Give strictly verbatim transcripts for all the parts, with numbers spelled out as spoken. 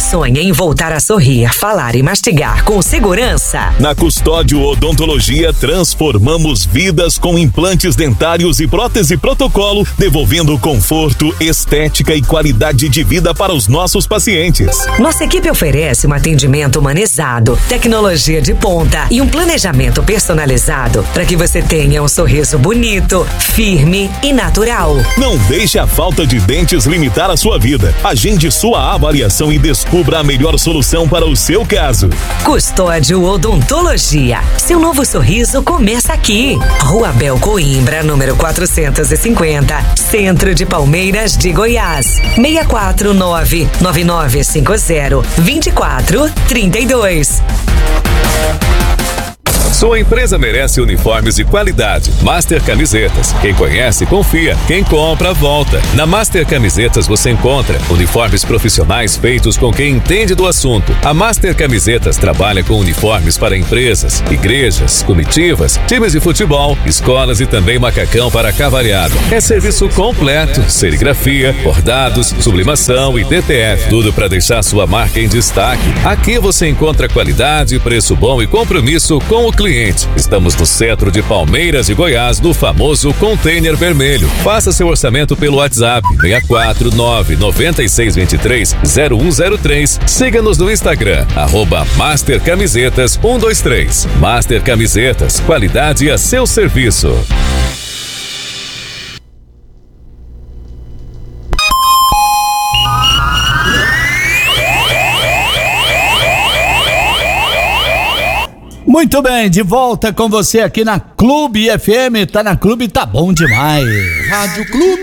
sonha em voltar a sorrir, falar e mastigar com segurança? Na Custódio Odontologia, transformamos vidas com implantes dentários e prótese protocolo, devolvendo conforto, estética e qualidade de vida para os nossos pacientes. Nossa equipe oferece um atendimento humanizado, tecnologia de ponta e um planejamento personalizado para que você tenha um sorriso bonito, firme e natural. Não deixe a falta de dentes limitar a sua vida. Agende sua avaliação e descubra a melhor solução para o seu caso. Custódio Odontologia. Seu novo sorriso começa aqui. Rua Abel Coimbra, número quatrocentos e cinquenta, Centro de Palmeiras de Goiás. seis quatro nove, nove nove cinco zero, dois quatro três dois. Sua empresa merece uniformes de qualidade. Master Camisetas. Quem conhece, confia. Quem compra, volta. Na Master Camisetas você encontra uniformes profissionais feitos com quem entende do assunto. A Master Camisetas trabalha com uniformes para empresas, igrejas, comitivas, times de futebol, escolas e também macacão para cavalhada. É serviço completo, serigrafia, bordados, sublimação e D T F. Tudo para deixar sua marca em destaque. Aqui você encontra qualidade, preço bom e compromisso com o cliente. Estamos no centro de Palmeiras e Goiás, no famoso Container Vermelho. Faça seu orçamento pelo WhatsApp seis quatro nove, nove seis dois três, zero um zero três. Siga-nos no Instagram, arroba Master Camisetas um dois três. Master Camisetas, qualidade a seu serviço. Muito bem, de volta com você aqui na Clube F M. Tá na Clube, tá bom demais. Rádio Clube.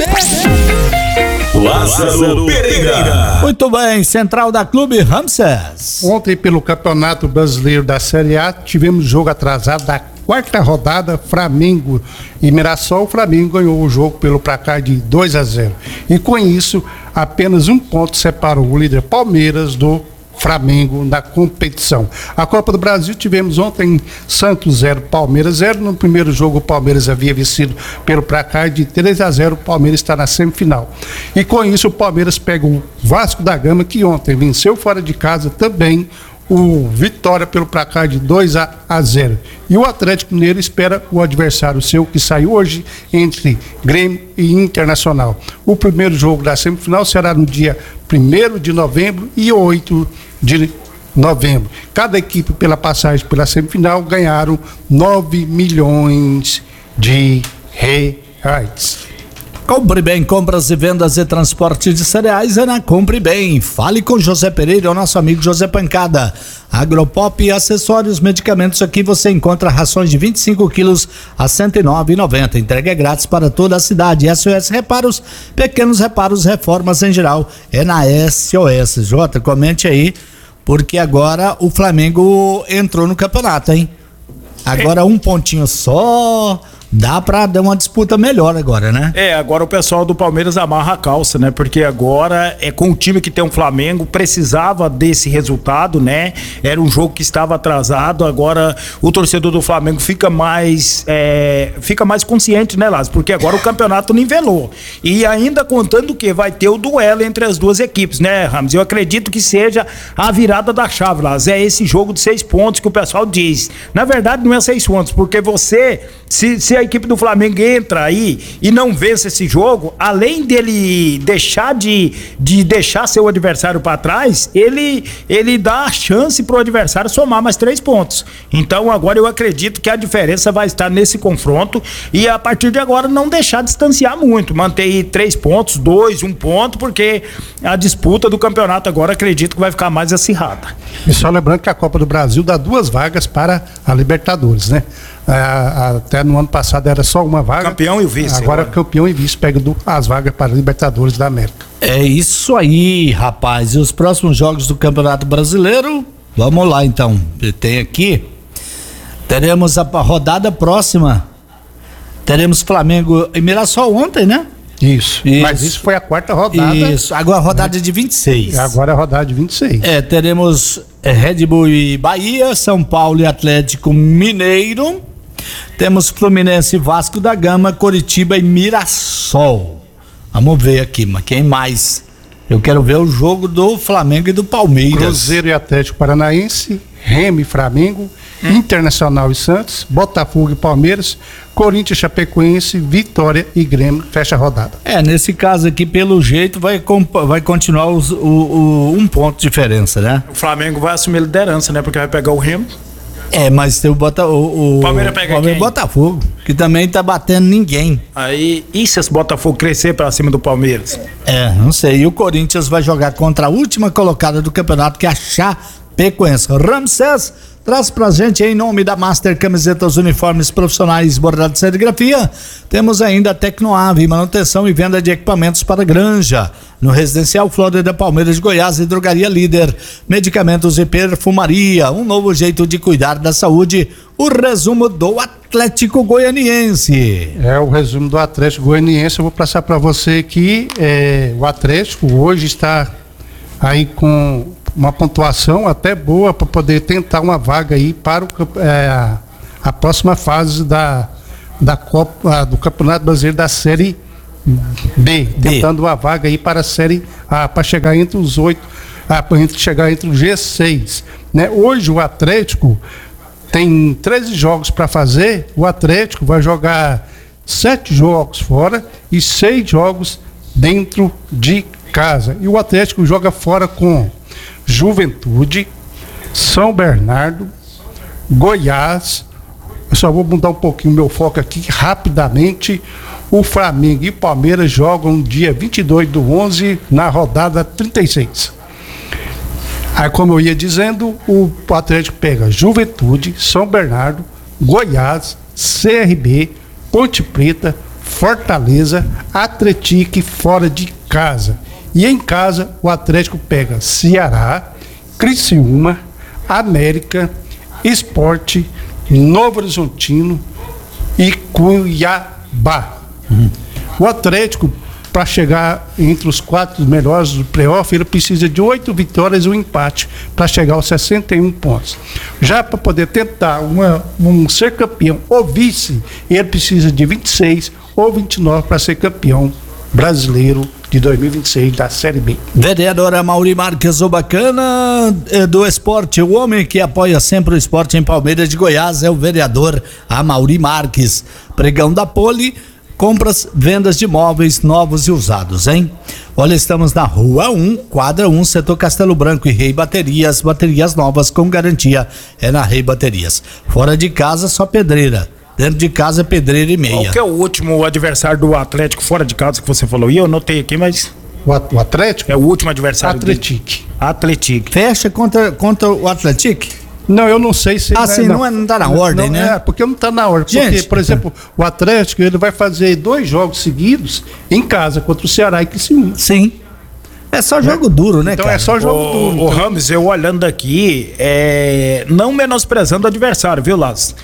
Lázaro Pereira. Muito bem, central da Clube, Ramses. Ontem, pelo Campeonato Brasileiro da Série A, tivemos jogo atrasado da quarta rodada, Flamengo e Mirassol. O Flamengo ganhou o jogo pelo placar de dois a zero. E com isso, apenas um ponto separou o líder Palmeiras do Flamengo na competição. A Copa do Brasil tivemos ontem Santos zero, Palmeiras zero. No primeiro jogo o Palmeiras havia vencido pelo placar de três a zero. O Palmeiras está na semifinal. E com isso o Palmeiras pega o Vasco da Gama, que ontem venceu fora de casa também o Vitória pelo placar de dois a zero. E o Atlético Mineiro espera o adversário seu, que saiu hoje, entre Grêmio e Internacional. O primeiro jogo da semifinal será no dia primeiro de novembro e oito de novembro. Cada equipe, pela passagem pela semifinal, ganharam nove milhões de reais. Compre Bem, compras e vendas e transporte de cereais é na Compre Bem. Fale com José Pereira, o nosso amigo José Pancada. Agropop e acessórios, medicamentos, aqui você encontra rações de vinte e cinco quilos a cento e nove reais e noventa centavos. Entrega é grátis para toda a cidade. S O S Reparos, pequenos reparos, reformas em geral, é na S O S. Jota, comente aí, porque agora o Flamengo entrou no campeonato, hein? Agora um pontinho só... Dá pra dar uma disputa melhor agora, né? É, agora o pessoal do Palmeiras amarra a calça, né? Porque agora, é com o time que tem um Flamengo, precisava desse resultado, né? Era um jogo que estava atrasado, agora o torcedor do Flamengo fica mais é, fica mais consciente, né, Lázaro? Porque agora o campeonato nivelou. E ainda contando que vai ter o duelo entre as duas equipes, né, Ramos? Eu acredito que seja a virada da chave, Lázaro. É esse jogo de seis pontos que o pessoal diz. Na verdade, não é seis pontos, porque você, se, se a equipe do Flamengo entra aí e não vence esse jogo, além dele deixar de, de deixar seu adversário para trás, ele, ele dá a chance pro adversário somar mais três pontos. Então agora eu acredito que a diferença vai estar nesse confronto e a partir de agora não deixar distanciar muito, manter três pontos, dois, um ponto, porque a disputa do campeonato agora acredito que vai ficar mais acirrada. E só lembrando que a Copa do Brasil dá duas vagas para a Libertadores, né? Ah, até no ano passado era só uma vaga. Campeão e o vice. Agora, agora. campeão e vice pega do, as vagas para a Libertadores da América. É isso aí, rapaz. E os próximos jogos do Campeonato Brasileiro? Vamos lá, então. Tem aqui. Teremos a rodada próxima. Teremos Flamengo e Mirassol ontem, né? Isso. isso. Mas isso foi a quarta rodada. Isso. Agora a rodada né? de vinte e seis. Agora a rodada de vinte e seis. É, teremos Red Bull e Bahia, São Paulo e Atlético Mineiro. Temos Fluminense, Vasco da Gama, Coritiba e Mirassol. Vamos ver aqui, mas quem mais Eu quero ver o jogo do Flamengo e do Palmeiras. Cruzeiro e Atlético Paranaense, Remo e Flamengo, hum. Internacional e Santos, Botafogo e Palmeiras, Corinthians, Chapecoense, Vitória e Grêmio, fecha a rodada. É, nesse caso aqui, pelo jeito, vai, vai continuar os, o, o, um ponto de diferença, né? O Flamengo vai assumir a liderança, né? Porque vai pegar o Remo. É, mas tem o, Bota, o, o Palmeiras pega Palmeiras quem? Botafogo, que também tá batendo ninguém. Aí, e se esse Botafogo crescer pra cima do Palmeiras? É, não sei. E o Corinthians vai jogar contra a última colocada do campeonato, que é a Chapecoense. Ramsés traz pra gente, em nome da Master Camisetas, Uniformes Profissionais, Bordado de Serigrafia, temos ainda a Tecnoave, manutenção e venda de equipamentos para granja. No Residencial Flórida, Palmeiras de Goiás e Drogaria Líder, medicamentos e perfumaria, um novo jeito de cuidar da saúde. O resumo do Atlético Goianiense. É o resumo do Atlético Goianiense. Eu vou passar para você que é, o Atlético hoje está aí com uma pontuação até boa para poder tentar uma vaga aí para o, é, a, a próxima fase da, da Copa, do Campeonato Brasileiro da Série B, tentando uma vaga aí para a Série A, para chegar entre os oito, ah, para chegar entre o G seis, né? Hoje o Atlético tem treze jogos para fazer. O Atlético vai jogar sete jogos fora e seis jogos dentro de casa. E o Atlético joga fora com Juventude, São Bernardo, Goiás. Eu só vou mudar um pouquinho meu foco aqui rapidamente. O Flamengo e o Palmeiras jogam no dia vinte e dois do onze, na rodada trinta e seis. Aí, como eu ia dizendo, o Atlético pega Juventude, São Bernardo, Goiás, C R B, Ponte Preta, Fortaleza, Atlético fora de casa. E em casa, o Atlético pega Ceará, Criciúma, América, Sport, Novo Horizontino e Cuiabá. Uhum. O Atlético, para chegar entre os quatro melhores do playoff, ele precisa de oito vitórias e um empate para chegar aos sessenta e um pontos. Já para poder tentar uma, um ser campeão ou vice, ele precisa de vinte e seis ou vinte e nove para ser campeão brasileiro de dois mil e vinte e seis da Série B. Vereadora Mauri Marques, o bacana é do esporte, o homem que apoia sempre o esporte em Palmeiras de Goiás é o vereador Mauri Marques. Pregão da Poli, compras, vendas de móveis novos e usados, hein? Olha, estamos na Rua um, quadra um, setor Castelo Branco e Rei Baterias, baterias novas com garantia, é na Rei Baterias. Fora de casa, só pedreira. Dentro de casa, pedreira e meia. Qual que é o último adversário do Atlético fora de casa que você falou? E eu notei aqui, mas... O, o Atlético? É o último adversário. Atlético. Atlético. Fecha contra, contra o Atlético? Não, eu não sei se... Ah, sim, não, não, é, não tá na ordem, não, né? É, porque não tá na ordem. Gente, porque, por exemplo, o Atlético, ele vai fazer dois jogos seguidos em casa, contra o Ceará e Criciúma. Sim. É só jogo é. duro, né, então cara? é só jogo o, duro. O então. Ramos, eu olhando aqui, é, não menosprezando o adversário, viu, Lázaro?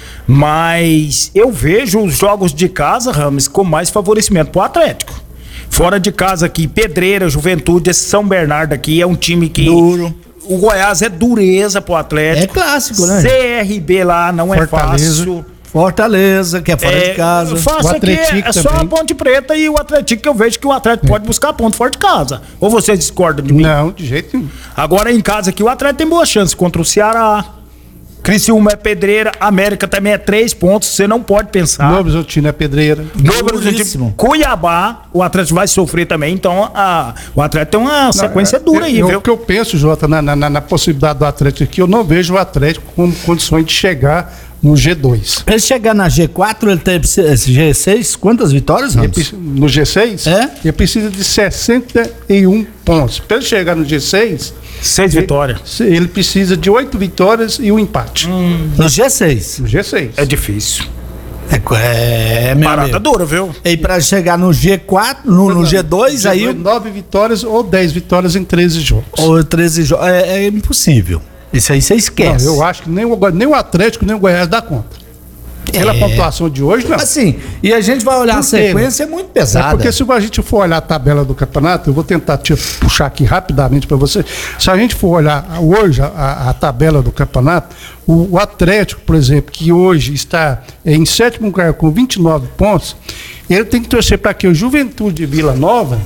Mas eu vejo os jogos de casa, Ramos, com mais favorecimento pro Atlético. Fora de casa aqui, Pedreira, Juventude, esse São Bernardo aqui é um time que... Duro. O Goiás é dureza pro Atlético. É clássico, né? C R B lá não Fortaleza. é fácil. Fortaleza, que é fora é, de casa. Fácil o aqui é, é só a Ponte Preta e o Atlético, que eu vejo que o Atlético é. pode buscar ponto fora de casa. Ou vocês discordam de mim? Não, de jeito nenhum. Agora em casa aqui o Atlético tem boa chance contra o Ceará. Criciúma é pedreira, América também é três pontos, você não pode pensar. Novo Horizontino é pedreira. Novo Horizontino, Cuiabá, o Atlético vai sofrer também, então a, o Atlético tem uma sequência não, dura aí, eu, viu? O que eu penso, Jota, na, na, na possibilidade do Atlético aqui, eu não vejo o Atlético com condições de chegar no G dois. Pra ele chegar na G quatro, ele tem G seis, quantas vitórias, Ramos? No G seis? É? Ele precisa de sessenta e um pontos. Para ele chegar no G seis... Seis ele, vitórias. Ele precisa de oito vitórias e um empate. Hum. No G seis? No G seis. É difícil. É, é parada dura, viu? E pra chegar no G quatro, no, no G dois, aí... nove vitórias ou dez vitórias em treze jogos. Ou treze jogos. É, é impossível. Isso aí você esquece. Não, eu acho que nem o, nem o Atlético, nem o Goiás dá conta. Pela é. pontuação de hoje, não. Assim, e a gente vai olhar a sequência, é muito pesada. É porque se a gente for olhar a tabela do campeonato, eu vou tentar te puxar aqui rapidamente para você. Se a gente for olhar hoje a, a tabela do campeonato, o, o Atlético, por exemplo, que hoje está em sétimo lugar com vinte e nove pontos, ele tem que torcer para que o Juventude e Vila Nova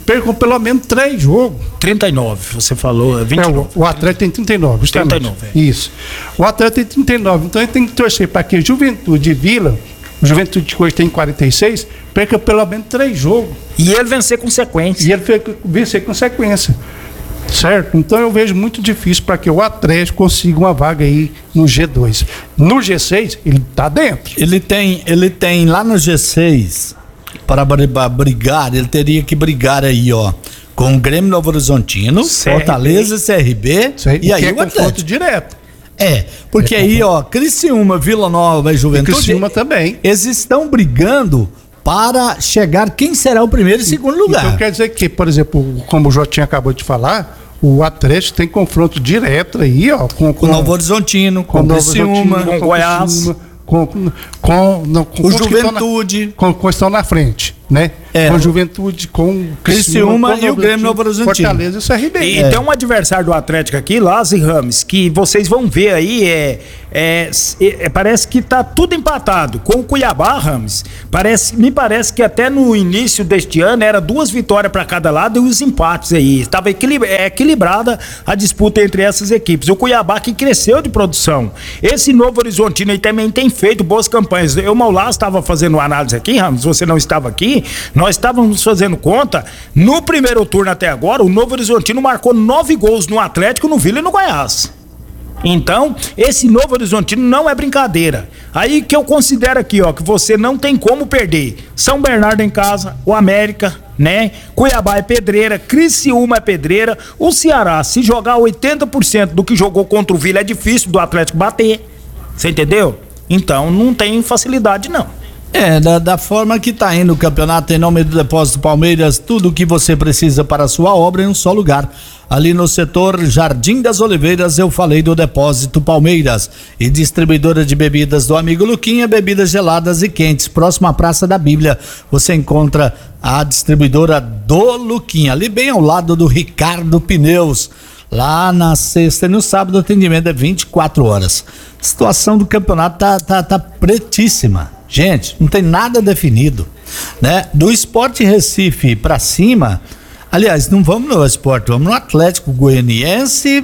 percam pelo menos três jogos. trinta e nove, você falou, vinte e nove. É, o, o Atlético tem trinta e nove, justamente. trinta e nove, é. Isso. O Atlético tem trinta e nove, então ele tem que torcer para que Juventude e Vila, o Juventude de hoje tem quarenta e seis, perca pelo menos três jogos. E ele vencer com sequência. E ele vencer com sequência. Certo? Então eu vejo muito difícil para que o Atlético consiga uma vaga aí no G dois. No G seis, ele tá dentro. Ele tem, ele tem lá no G seis, para brigar, ele teria que brigar aí, ó, com o Grêmio Novo Horizontino, C R B. Fortaleza, C R B, Certo? e aí que é o Atlético. confronto direto. É, porque É aí, ó, Criciúma, Vila Nova e Juventude, E Criciúma também. eles estão brigando para chegar quem será o primeiro e segundo lugar. Então quer dizer que, por exemplo, como o Jotinha acabou de falar, o Atlético tem confronto direto aí, ó, com, Com o Novo Horizontino, com, com o Novo Criciúma, Horizontino, com Goiás. Criciúma, com, com, com, não, com o os que estão Juventude. na, com, com estão na frente, né? É. Com a Juventude, com Criciúma com e o Grêmio Novo Horizontino. Fortaleza e o C R B. E É. tem um adversário do Atlético aqui, Lázaro Ramos, que vocês vão ver aí, é, é, é, parece que tá tudo empatado. Com o Cuiabá, Ramos, parece, me parece que até no início deste ano era duas vitórias para cada lado e os empates aí. Estava equilib- é, equilibrada a disputa entre essas equipes. O Cuiabá que cresceu de produção. Esse Novo Horizontino aí também tem feito boas campanhas. Eu, Maulá, estava fazendo uma análise aqui, Ramos, você não estava aqui, nós estávamos fazendo conta, no primeiro turno até agora, o Novo Horizontino marcou nove gols no Atlético, no Vila e no Goiás. Então, esse Novo Horizontino não é brincadeira. Aí que eu considero aqui, ó, que você não tem como perder. São Bernardo em casa, o América, né? Cuiabá é pedreira, Criciúma é pedreira. O Ceará, se jogar oitenta por cento do que jogou contra o Vila, é difícil do Atlético bater. Você entendeu? Então, não tem facilidade, não. É, da, da forma que tá indo o campeonato, em nome do Depósito Palmeiras, tudo o que você precisa para a sua obra em um só lugar. Ali no setor Jardim das Oliveiras, eu falei do Depósito Palmeiras. E distribuidora de bebidas do amigo Luquinha, bebidas geladas e quentes. Próximo à Praça da Bíblia, você encontra a distribuidora do Luquinha, ali bem ao lado do Ricardo Pneus. Lá na sexta e no sábado o atendimento é vinte e quatro horas. A situação do campeonato tá, tá, tá pretíssima. Gente, não tem nada definido, né? Do Sport Recife pra cima, aliás, não vamos no Sport, vamos no Atlético Goianiense.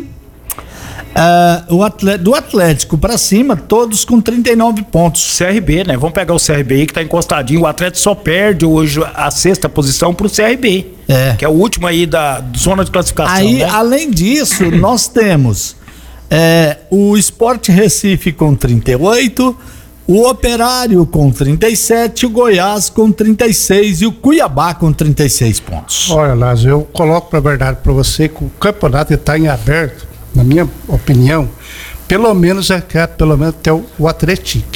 Uh, o atlé- do Atlético pra cima, todos com trinta e nove pontos. C R B, né? Vamos pegar o C R B aí que tá encostadinho. O Atlético só perde hoje a sexta posição pro C R B. É. Que é o último aí da zona de classificação. Aí, né? além disso, nós temos é, o Sport Recife com trinta e oito, o Operário com trinta e sete, o Goiás com trinta e seis e o Cuiabá com trinta e seis pontos. Olha, Lázaro, eu coloco pra verdade pra você que o campeonato está em aberto, na minha opinião, pelo menos é pelo menos até o, o Atlético.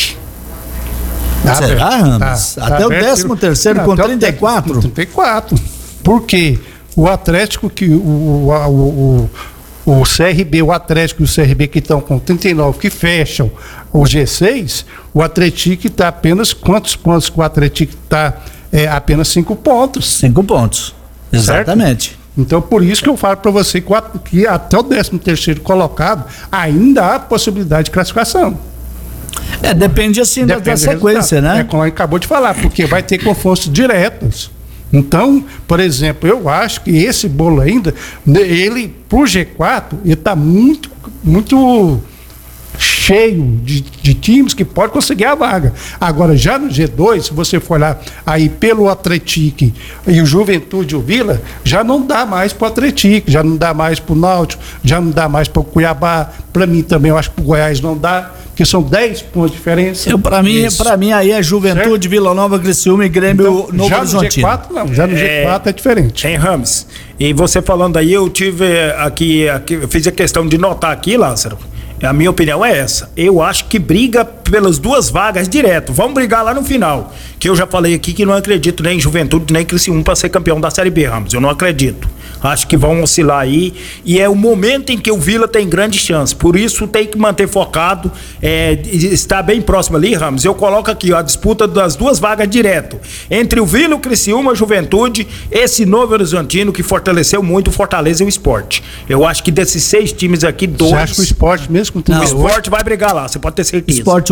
Tá Será, aberto, Ramos? tá, Até tá o aberto décimo pelo- terceiro não, com até o trinta e quatro? décimo- trinta e quatro. Por quê? O Atlético que o, o, o, o, o C R B, o Atlético e o C R B que estão com trinta e nove, que fecham o G seis, o Atlético está apenas quantos pontos que o Atlético está? É, apenas cinco pontos. Cinco pontos. Exatamente. Então, por isso que eu falo para você que, o at- que até o décimo terceiro colocado ainda há possibilidade de classificação. É, depende assim da- da Depende do sequência, resultado. né? É como a gente acabou de falar, porque vai ter confrontos diretos. Então, por exemplo, eu acho que esse bolo ainda, né, ele, pro G quatro, ele está muito, muito cheio de, de times que pode conseguir a vaga. Agora, já no G dois, se você for lá aí pelo Atlético e o Juventude e o Vila, já não dá mais pro Atlético, já não dá mais pro Náutico, já não dá mais pro Cuiabá. Para mim também, eu acho que pro Goiás não dá, porque são dez pontos de diferença. Eu, pra, mim, Isso. pra mim aí é Juventude, Certo? Vila Nova, Criciúma e Grêmio Então, Novo já no G Horizontino. quatro, não. Já no G quatro é diferente. Hein, Ramos? E você falando aí, eu tive aqui, aqui, eu fiz a questão de notar aqui, Lázaro. A minha opinião é essa. Eu acho que briga pelas duas vagas direto. Vamos brigar lá no final. Que eu já falei aqui que não acredito nem em Juventude, nem em Criciúma para ser campeão da Série B, Ramos. Eu não acredito. Acho que vão oscilar aí. E é o momento em que o Vila tem grande chance. Por isso tem que manter focado. É, estar bem próximo ali, Ramos. Eu coloco aqui ó, a disputa das duas vagas direto. Entre o Vila, o Criciúma, a Juventude, esse Novo Horizontino que fortaleceu muito o Fortaleza e o Sport. Eu acho que desses seis times aqui, dois. Você acha que o esporte, mesmo com O trinta e oito, Sport vai brigar lá, você pode ter certeza. Esporte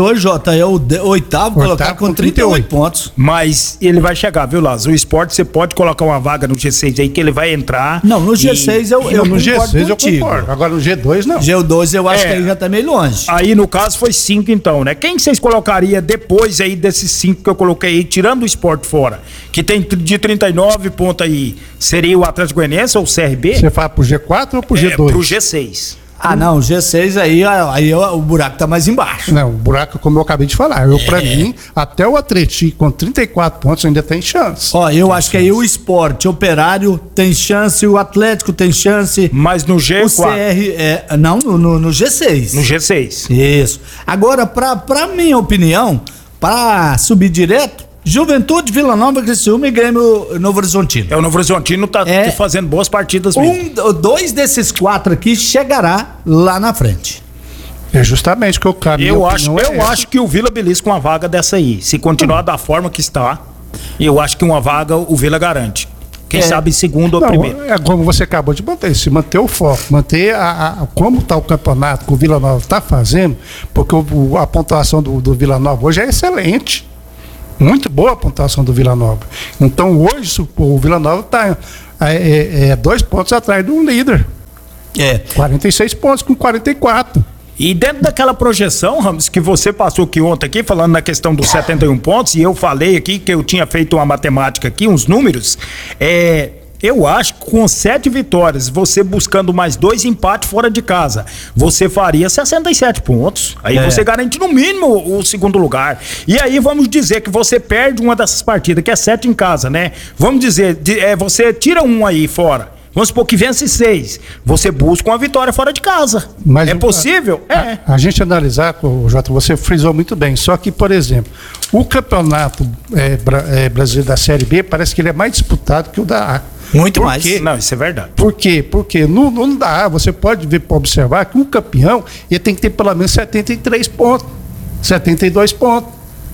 hoje, Jota, é o de, oitavo, colocar com trinta e oito pontos. Mas ele vai chegar, viu, Lázaro? O Sport, você pode colocar uma vaga no G seis aí que ele vai entrar. Não, no G seis e... eu, eu no G seis eu contigo. concordo. Agora no G dois não. G dois eu acho É. que aí já tá meio longe. Aí, no caso, foi cinco, então, né? Quem vocês colocariam depois aí desses cinco que eu coloquei aí, tirando o Sport fora, que tem de trinta e nove pontos aí, seria o Atlético Goianiense ou o C R B? Você fala pro G quatro ou pro G dois? É, pro G seis. Ah, não, G seis aí, aí o buraco tá mais embaixo. Não, o buraco, como eu acabei de falar. Eu, pra mim, até o Atlético com trinta e quatro pontos ainda tem chance. Ó, eu acho que aí o Sport, o Operário tem chance, o Atlético tem chance. Mas no G quatro. O C R, é, não, no, no, no G seis. No G seis. Isso. Agora, pra, pra minha opinião, pra subir direto, Juventude, Vila Nova, Criciúma e Grêmio Novo Horizontino. É, o Novo Horizontino tá É. fazendo boas partidas mesmo. Um, dois desses quatro aqui chegará lá na frente. É justamente o que eu caminho. Eu, acho, eu acho que o Vila belisca uma vaga dessa aí. Se continuar da forma que está, eu acho que uma vaga o Vila garante. Quem É. sabe segundo ou Não, primeiro. é como você acabou de manter, se manter o foco, manter a, a- como está o campeonato que o Vila Nova está fazendo, porque o- a pontuação do, do Vila Nova hoje é excelente. Muito boa a pontuação do Vila Nova. Então hoje o Vila Nova está é, é, é dois pontos atrás do líder. É. quarenta e seis pontos com quarenta e quatro. E dentro daquela projeção, Ramos, que você passou aqui ontem aqui, falando na questão dos setenta e um pontos, e eu falei aqui que eu tinha feito uma matemática aqui, uns números, é, eu acho que com sete vitórias, você buscando mais dois empates fora de casa, você faria sessenta e sete pontos. Aí É. você garante no mínimo o segundo lugar. E aí vamos dizer que você perde uma dessas partidas, que é sete em casa, né? Vamos dizer, de- é, você tira um aí fora. Vamos supor que vence seis. Você busca uma vitória fora de casa. Mas é o- possível? É. A gente analisar, o Jota, você frisou muito bem. Só que, por exemplo, o campeonato é, bra- é, brasileiro da Série B parece que ele é mais disputado que o da A. Muito Por mais. quê? Não, isso é verdade. Por quê? Porque no, no da A você pode ver, observar que o campeão ele tem que ter pelo menos setenta e três pontos, setenta e dois pontos.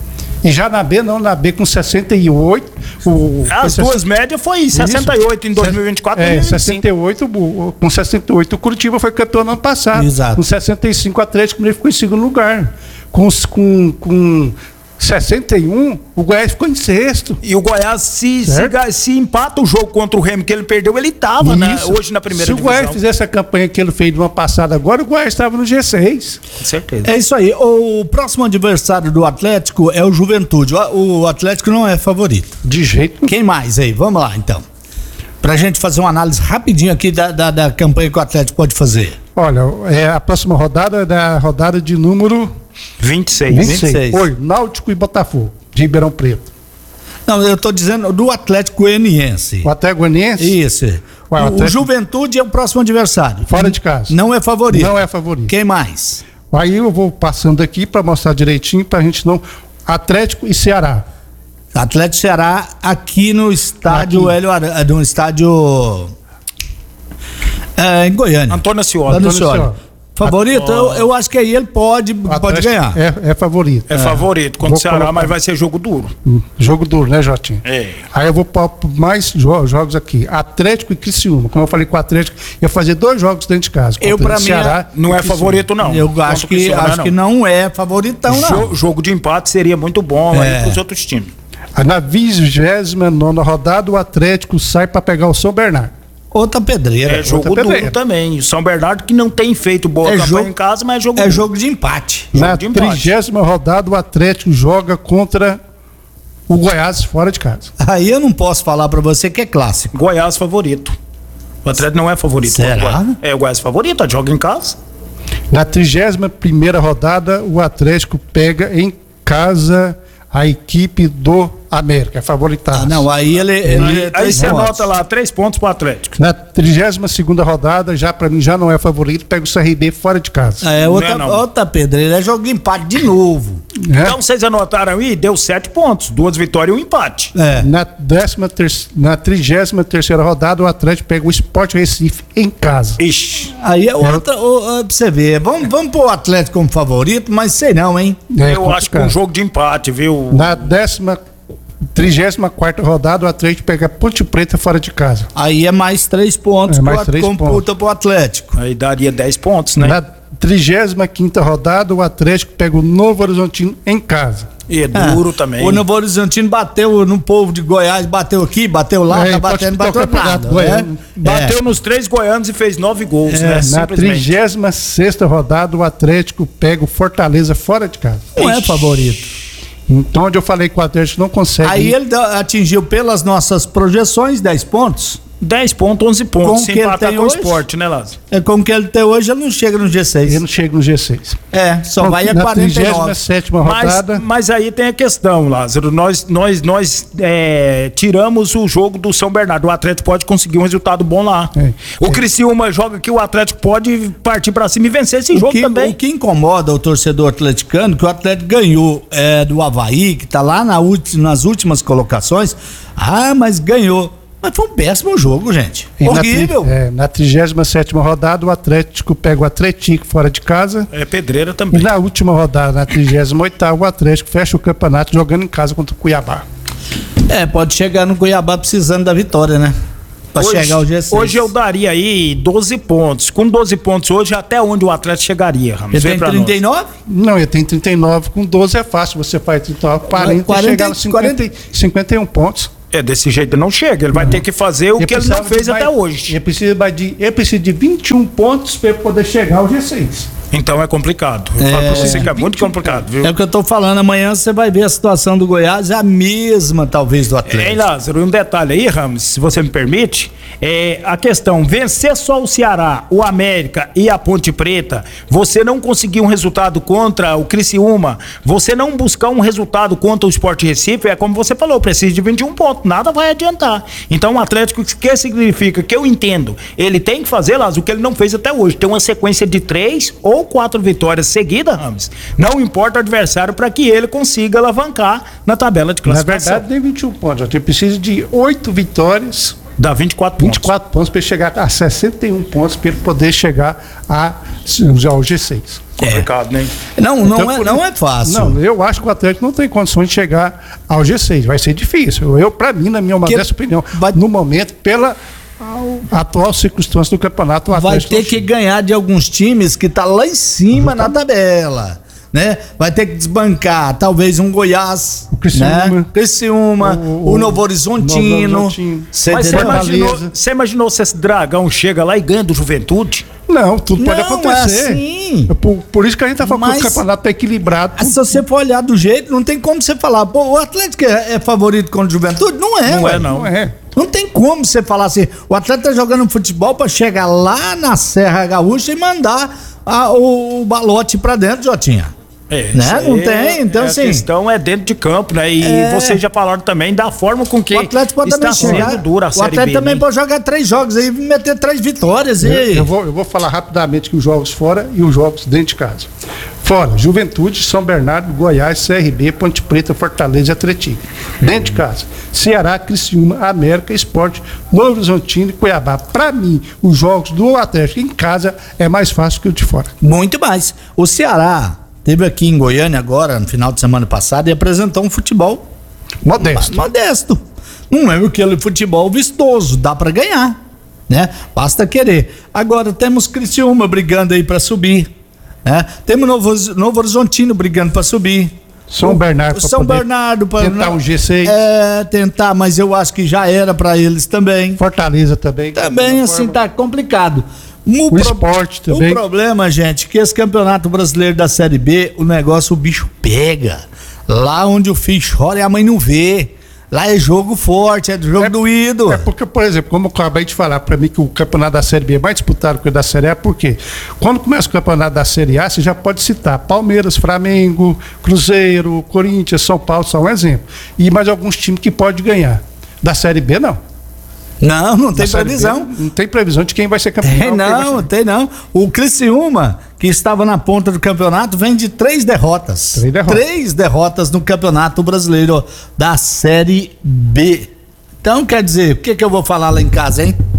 E já na B, não, na B com sessenta e oito. O, As com duas médias foi sessenta e oito em dois mil e vinte e quatro e É, dois mil e vinte e cinco. sessenta e oito, o- com sessenta e oito o Curitiba foi campeão no ano passado. Exato. Com sessenta e cinco o Atlético Mineiro ficou em segundo lugar. Com, os- com, com sessenta e um o Goiás ficou em sexto. E o Goiás, se, se, Certo. ga- se empata o jogo contra o Remo que ele perdeu, ele tava na- Isso. hoje na primeira Se o divisão. Goiás fizesse a campanha que ele fez no ano passado agora, o Goiás estava no G seis. Com certeza. É isso aí. O próximo adversário do Atlético é o Juventude. O o Atlético não é favorito. De jeito nenhum. Quem mais aí? Vamos lá, então. Pra gente fazer uma análise rapidinho aqui da, da, da campanha que o Atlético pode fazer. Olha, é, a próxima rodada é da rodada de número vinte e seis. vinte e seis. vinte e seis. Oi, Náutico e Botafogo, de Ribeirão Preto. Não, eu tô dizendo do Atlético Goianiense. O Atlético Goianiense, Isso. Ué, o o, o Atlético- Juventude é o próximo adversário. fora de casa. Não é favorito. Não é favorito. Quem mais? Aí eu vou passando aqui para mostrar direitinho, para a gente não... Atlético e Ceará. Atlético Ceará aqui no estádio Aqui. Hélio Ara- no estádio é, em Goiânia. Antônio Ascioli. Antônio Antônio Ascioli. Ascioli. Favorito? Eu, eu acho que aí ele pode, O pode Atlético ganhar. É, é favorito. É favorito contra Vou o Ceará, colocar. mas vai ser jogo duro. Hum, Jogo duro, né, Jotinho? É. Aí eu vou para mais jo- jogos aqui. Atlético e Criciúma. Como eu falei com o Atlético, ia fazer dois jogos dentro de casa. Eu, contra pra mim, Ceará Não e é Criciúma. favorito, não. Eu Contra acho o que, Criciúma, acho que não é favoritão, não. Jo- jogo de empate seria muito bom É. aí pros outros times. Aí na vigésima nona rodada, o Atlético sai para pegar o São Bernardo. Outra pedreira. É jogo outra duro pedreira. também. O São Bernardo que não tem feito boa É campanha jogo- em casa, mas é jogo É duro. jogo de empate. Jogo Na de empate. trigésima rodada, o Atlético joga contra o Goiás fora de casa. Aí eu não posso falar pra você que é clássico. Goiás favorito. O Atlético não é favorito. Será? O Goiás- É, o Goiás favorito, joga em casa. Na trigésima primeira rodada, o Atlético pega em casa a equipe do América, é favoritaço. Ah, não, aí ele. ele Aí, é aí três você pontos. anota lá, três pontos pro Atlético. Na trigésima segunda rodada, já para mim já não é favorito, pega o C R B fora de casa. É outra, Não é não. outra pedreira. É jogo de empate de novo. né? Então vocês anotaram aí, deu sete pontos, duas vitórias e um empate. É. Na décima ter... na trigésima terceira rodada, o Atlético pega o Sport Recife em casa. Ixi, Aí é outra. ô, ô, pra você ver. Vamos, vamos pôr o Atlético como favorito, mas sei não, hein? É eu acho que complicado. um jogo de empate, viu? Na décima trigésima quarta rodada, o Atlético pega Ponte Preta fora de casa. Aí é mais três pontos É mais pro, três computa pontos. pro Atlético. Aí daria dez pontos, né? Na trigésima quinta rodada, o Atlético pega o Novo Horizontino em casa. E é duro ah, também. O Novo Horizontino bateu no povo de Goiás, bateu aqui, bateu lá, é, tá batendo, bateu nada. É. Bateu é. nos três goianos e fez nove gols, é. né? Na trigésima sexta rodada, o Atlético pega o Fortaleza fora de casa. Não é favorito. Então, onde eu falei que o Atlético não consegue... Aí ele atingiu, pelas nossas projeções, dez pontos. dez pontos, onze pontos. Com que ele tem com o hoje, Sport, né, Lázaro? É como que ele tem hoje, ele não chega no G seis. Ele não chega no G seis. É, só então, vai a na quarenta e nove. trigésima sétima rodada. Mas, mas aí tem a questão, Lázaro. Nós, nós, nós é, tiramos o jogo do São Bernardo. O Atlético pode conseguir um resultado bom lá. É. O Criciúma joga que o Atlético pode partir pra cima e vencer esse o jogo que, também. O que incomoda o torcedor atleticano, que o Atlético ganhou é, do Avaí, que tá lá na ulti, nas últimas colocações. Ah, mas ganhou. Mas foi um péssimo jogo, gente. E horrível. Na, é, na trigésima sétima rodada, o Atlético pega o Atlético fora de casa. É pedreira também. E na última rodada, na trigésima oitava, o Atlético fecha o campeonato jogando em casa contra o Cuiabá. É, pode chegar no Cuiabá precisando da vitória, né? Pra hoje, chegar ao G seis. Hoje eu daria aí doze pontos. Com doze pontos hoje, até onde o Atlético chegaria, Ramos? Ele tem trinta e nove? Não, ele tem trinta e nove. Com doze é fácil. Você faz trinta e nove, quarenta, quarenta chegar nos cinquenta, cinquenta e um pontos. É, desse jeito não chega. Ele vai uhum. ter que fazer o ele que ele não fez até mais, hoje. Ele precisa de, ele precisa de vinte e um pontos para poder chegar ao G seis. Então é complicado. Eu é, falo pra você que é muito complicado, viu? É o que eu tô falando. Amanhã você vai ver a situação do Goiás, é a mesma, talvez, do Atlético. É, Lázaro, um detalhe aí, Ramos, se você me permite, é a questão, vencer só o Ceará, o América e a Ponte Preta, você não conseguir um resultado contra o Criciúma, você não buscar um resultado contra o Sport Recife, é como você falou, precisa de vinte e um pontos, nada vai adiantar. Então o Atlético, o que significa? Que eu entendo, ele tem que fazer, Lázaro, o que ele não fez até hoje, ter uma sequência de três ou quatro vitórias seguidas, Ramos. Não importa o adversário, para que ele consiga alavancar na tabela de classificação. Na verdade, tem vinte e um pontos. Ele precisa de oito vitórias. Dá vinte e quatro pontos. vinte e quatro pontos para ele chegar a sessenta e um pontos para ele poder chegar a, ao G seis. Complicado, né? Não, não, então, é, não é fácil. Não, eu acho que o Atlético não tem condições de chegar ao G seis. Vai ser difícil. Eu, para mim, na minha modesta opinião, vai... no momento, pela a atual circunstância do campeonato, o vai ter que ganhar de alguns times que tá lá em cima uhum. na tabela, né? Vai ter que desbancar talvez um Goiás, o Criciúma, né? Criciúma o, o, o Novo Horizontino. Mas você imaginou, você imaginou se esse Dragão chega lá e ganha do Juventude? Não, tudo pode não, acontecer. É assim. por, por isso que a gente tá falando Mas, que o campeonato tá equilibrado. Se você for olhar do jeito, não tem como você falar, pô, o Atlético é, é favorito contra o Juventude? Não é, Não ué. é, não. Não é. Não tem como você falar assim, o Atlético tá jogando futebol pra chegar lá na Serra Gaúcha e mandar a, o, o balote pra dentro, Jotinha. É, né? Não tem, então é, assim. A questão é dentro de campo, né? E é... vocês já falaram também da forma com que o Atlético pode está também chegar, sendo dura a o Série Atlético B, também né? pode jogar três jogos aí e meter três vitórias. Eu, e... eu, vou, eu vou falar rapidamente que os jogos fora e os jogos dentro de casa. Fora, Juventude, São Bernardo, Goiás, C R B, Ponte Preta, Fortaleza e Atlético. Dentro de casa, Ceará, Criciúma, América, Sport, Novo Horizontino e Cuiabá. Para mim, os jogos do Atlético em casa é mais fácil que o de fora. Muito mais. O Ceará esteve aqui em Goiânia agora, no final de semana passado, e apresentou um futebol modesto. Modesto. Não é aquele futebol vistoso, dá para ganhar, né? Basta querer. Agora temos Criciúma brigando aí para subir. É, temos Novo, Novo Horizontino brigando para subir. São Bernardo para São Bernardo para tentar o G seis. É, tentar, mas eu acho que já era para eles também. Fortaleza também. Também assim forma. Tá complicado. O, o pro, esporte também. O problema, gente, que esse Campeonato Brasileiro da Série B, o negócio, o bicho pega. Lá onde o filho chora e a mãe não vê. Lá é jogo forte, é jogo é, doído. É porque, por exemplo, como eu acabei de falar para mim que o campeonato da Série B é mais disputado que o da Série A, porque quando começa o campeonato da Série A, você já pode citar Palmeiras, Flamengo, Cruzeiro, Corinthians, São Paulo, são um exemplo. E mais alguns times que pode ganhar. Da Série B, não. Não, não tem previsão. B, não tem previsão de quem vai ser campeão. Tem não, tem não. O Criciúma, que estava na ponta do campeonato, vem de três derrotas. Três derrotas. Três derrotas no Campeonato Brasileiro da Série B. Então, quer dizer, o que que eu vou falar lá em casa, hein?